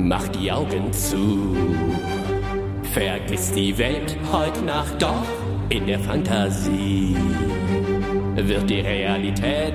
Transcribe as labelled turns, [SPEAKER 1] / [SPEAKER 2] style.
[SPEAKER 1] Mach die Augen zu. Vergiss die Welt heute Nacht doch. In der Fantasie wird die Realität